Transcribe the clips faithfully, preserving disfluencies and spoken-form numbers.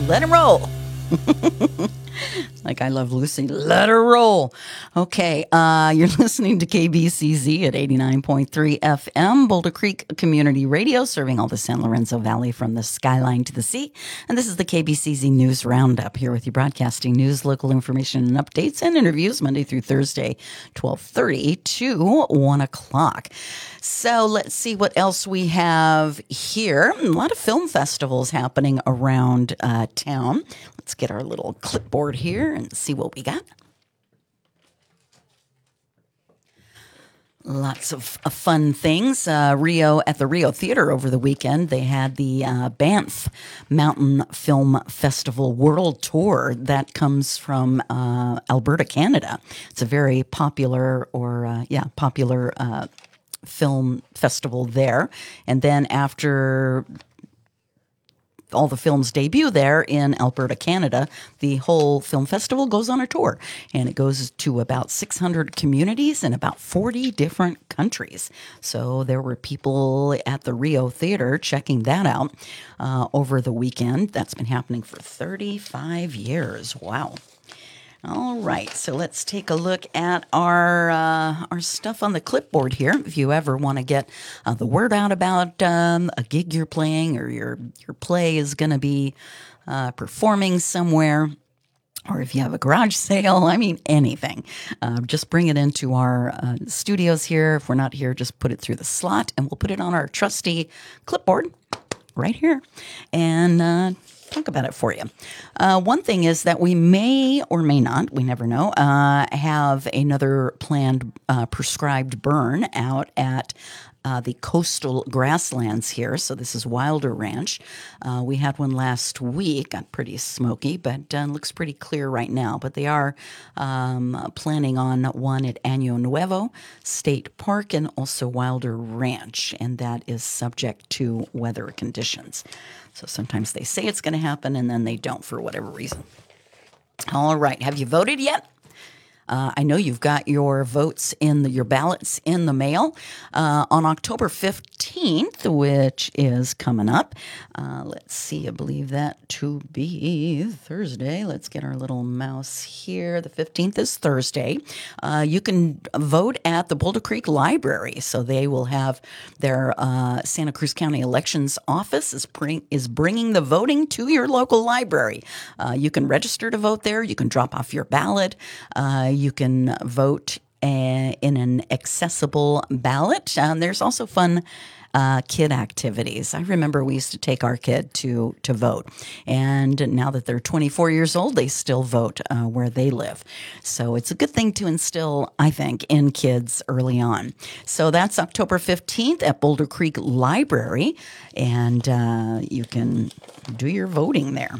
Let him roll. Like I Love Lucy. Let her roll. Okay, uh, you're listening to K B C Z at eighty-nine point three F M, Boulder Creek Community Radio, serving all the San Lorenzo Valley from the skyline to the sea. And this is the K B C Z News Roundup, here with you broadcasting news, local information, and updates and interviews Monday through Thursday, twelve thirty to one o'clock. So let's see what else we have here. A lot of film festivals happening around uh, town. Let's get our little clipboard here and see what we got. Lots of uh, fun things. Uh, Rio at the Rio Theater over the weekend, they had the uh, Banff Mountain Film Festival World Tour that comes from uh, Alberta, Canada. It's a very popular, or uh, yeah, popular uh, film festival there. And then after all the films debut there in Alberta, Canada, the whole film festival goes on a tour, and it goes to about six hundred communities in about forty different countries. So there were people at the Rio Theater checking that out uh, over the weekend. That's been happening for thirty-five years. Wow. All right, so let's take a look at our uh, our stuff on the clipboard here. If you ever want to get uh, the word out about um, a gig you're playing, or your your play is going to be uh, performing somewhere, or if you have a garage sale, I mean, anything. Uh, just bring it into our uh, studios here. If we're not here, just put it through the slot, and we'll put it on our trusty clipboard right here. And uh talk about it for you. Uh, one thing is that we may or may not, we never know, uh, have another planned uh, prescribed burn out at uh, the coastal grasslands here. So this is Wilder Ranch. Uh, we had one last week, got pretty smoky, but uh, looks pretty clear right now. But they are um, planning on one at Año Nuevo State Park and also Wilder Ranch, and that is subject to weather conditions. So sometimes they say it's going to happen, and then they don't for whatever reason. All right. Have you voted yet? Uh, I know you've got your votes in the, your ballots in the mail. Uh, on October fifteenth, which is coming up. Uh, let's see, I believe that to be Thursday. Let's get our little mouse here. The fifteenth is Thursday. Uh, you can vote at the Boulder Creek Library. So they will have their uh, Santa Cruz County Elections Office is, bring, is bringing the voting to your local library. Uh, you can register to vote there. You can drop off your ballot. Uh, You can vote uh, in an accessible ballot. Um, there's also fun uh, kid activities. I remember we used to take our kid to to vote, and now that they're twenty-four years old, they still vote uh, where they live. So it's a good thing to instill, I think, in kids early on. So that's October fifteenth at Boulder Creek Library, and uh, you can do your voting there.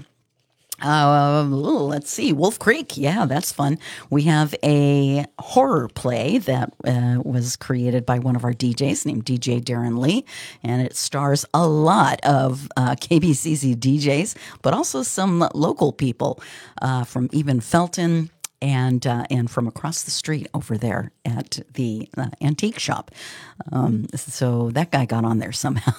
Uh, let's see, Wolf Creek. Yeah, that's fun. We have a horror play that uh, was created by one of our D Js named D J Darren Lee, and it stars a lot of uh, K B C Z D Js, but also some local people uh, from even Felton and uh, and from across the street over there at the uh, antique shop. Um, so that guy got on there somehow.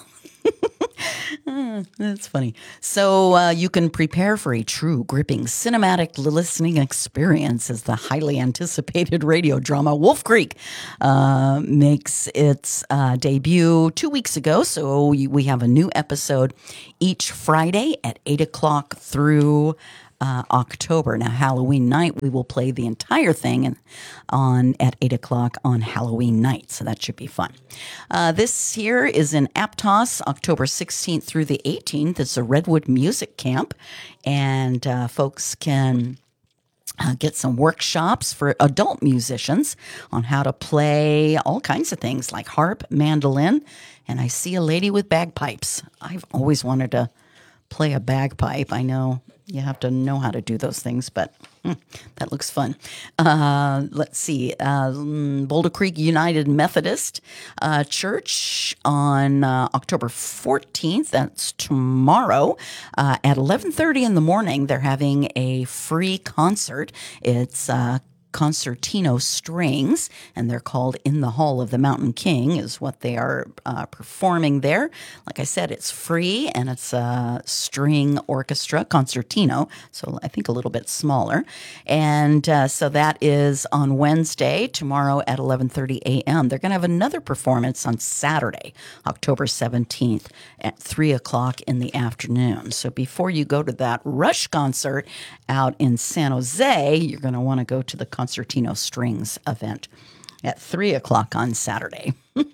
That's funny. So uh, you can prepare for a true, gripping, cinematic listening experience as the highly anticipated radio drama Wolf Creek uh, makes its uh, debut two weeks ago. So we have a new episode each Friday at eight o'clock through Uh, October. Now, Halloween night, we will play the entire thing on at eight o'clock on Halloween night, so that should be fun. Uh, this here is in Aptos, October sixteenth through the eighteenth. It's a Redwood Music Camp, and uh, folks can Uh, get some workshops for adult musicians on how to play all kinds of things like harp, mandolin, and I see a lady with bagpipes. I've always wanted to play a bagpipe. I know you have to know how to do those things, but hmm, that looks fun. Uh, let's see. Uh, Boulder Creek United Methodist uh, Church on uh, October fourteenth. That's tomorrow uh, at eleven thirty in the morning. They're having a free concert. It's uh, Concertino Strings, and they're called In the Hall of the Mountain King is what they are uh, performing there. Like I said, it's free, and it's a string orchestra, concertino, so I think a little bit smaller. And uh, so that is on Wednesday, tomorrow at eleven thirty a.m. They're going to have another performance on Saturday, October seventeenth at three o'clock in the afternoon. So before you go to that Rush concert out in San Jose, you're going to want to go to the Concertino Strings event at three o'clock on Saturday.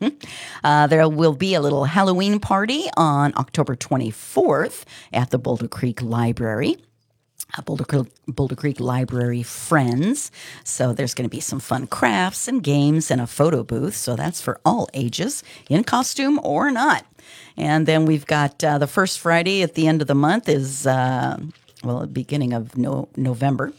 uh, there will be a little Halloween party on October twenty-fourth at the Boulder Creek Library. Uh, Boulder, Creek, Boulder Creek Library Friends. So there's going to be some fun crafts and games and a photo booth. So that's for all ages, in costume or not. And then we've got uh, the first Friday at the end of the month is, uh, well, the beginning of no- November.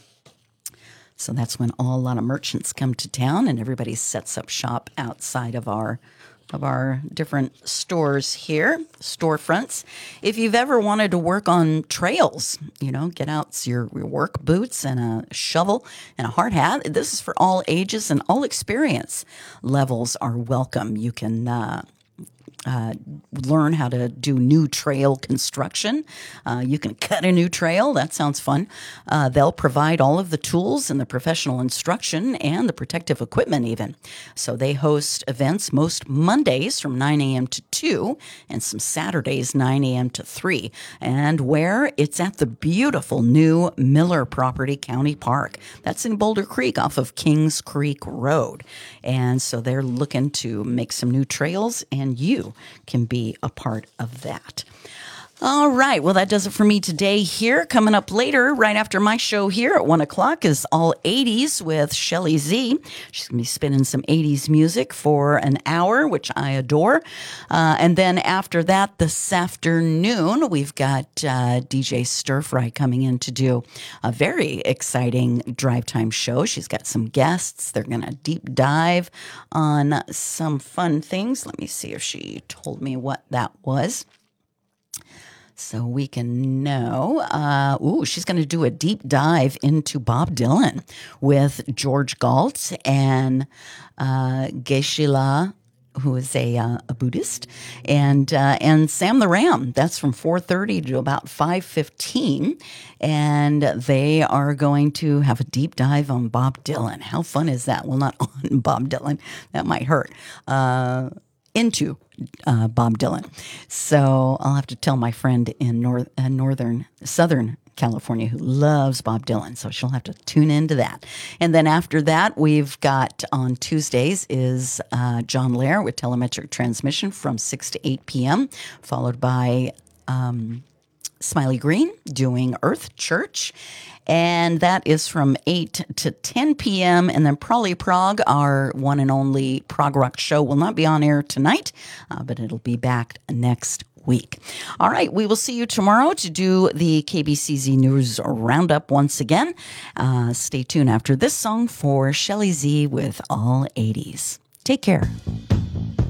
So that's when all, a lot of merchants come to town and everybody sets up shop outside of our of our different stores here, storefronts. If you've ever wanted to work on trails, you know, get out your, your work boots and a shovel and a hard hat. This is for all ages and all experience levels are welcome. You can uh, Uh, learn how to do new trail construction. Uh, you can cut a new trail. That sounds fun. Uh, they'll provide all of the tools and the professional instruction and the protective equipment even. So they host events most Mondays from nine a.m. to two and some Saturdays nine a.m. to three. And where? It's at the beautiful new Miller Property County Park. That's in Boulder Creek off of Kings Creek Road. And so they're looking to make some new trails, and you can be a part of that. All right. Well, that does it for me today here. Coming up later, right after my show here at one o'clock is All eighties with Shelly Z. She's going to be spinning some eighties music for an hour, which I adore. Uh, and then after that, this afternoon, we've got uh, D J Stir Fry coming in to do a very exciting drive time show. She's got some guests. They're going to deep dive on some fun things. Let me see if she told me what that was, so we can know. Uh, ooh, she's going to do a deep dive into Bob Dylan with George Galt and uh, Geshe La, who is a, uh, a Buddhist, and uh, and Sam the Ram. That's from four thirty to about five fifteen, and they are going to have a deep dive on Bob Dylan. How fun is that? Well, not on Bob Dylan. That might hurt. Uh, into uh, Bob Dylan. So I'll have to tell my friend in north, uh, northern, southern California who loves Bob Dylan. So she'll have to tune into that. And then after that, we've got on Tuesdays is uh, John Lair with Telemetric Transmission from six to eight p.m., followed by um, Smiley Green doing Earth Church. And that is from eight to ten p.m. And then Prolly Prog, our one and only prog rock show, will not be on air tonight, uh, but it'll be back next week. All right, we will see you tomorrow to do the K B C Z News Roundup once again. Uh, stay tuned after this song for Shelly Z with All eighties. Take care.